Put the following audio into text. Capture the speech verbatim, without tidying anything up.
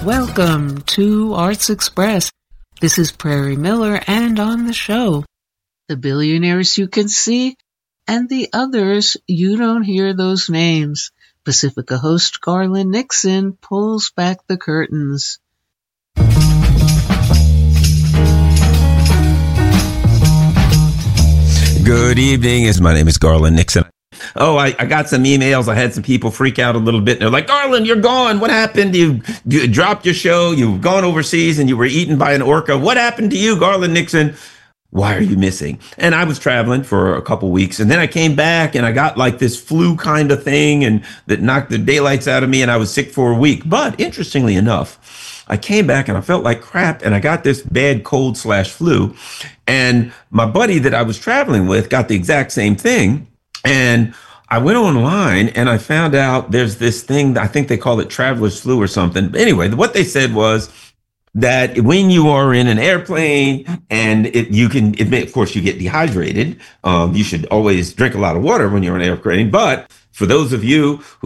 Welcome to Arts Express. This is Prairie Miller, and on the show, the billionaires you can see and the others you don't hear those names. Pacifica host Garland Nixon pulls back the curtains. Good evening. My name is Garland Nixon. Oh, I, I got some emails. I had some people freak out a little bit. They're like, Garland, you're gone. What happened? You, you dropped your show. You've gone overseas and you were eaten by an orca. What happened to you, Garland Nixon? Why are you missing? And I was traveling for a couple weeks, and then I came back and I got like this flu kind of thing and that knocked the daylights out of me, and I was sick for a week. But interestingly enough, I came back and I felt like crap, and I got this bad cold slash flu. And my buddy that I was traveling with got the exact same thing. And I went online and I found out there's this thing, I think they call it traveler's flu or something. But anyway, what they said was that when you are in an airplane and it, you can, it may, of course, you get dehydrated. Um, you should always drink a lot of water when you're in an airplane. But for those of you who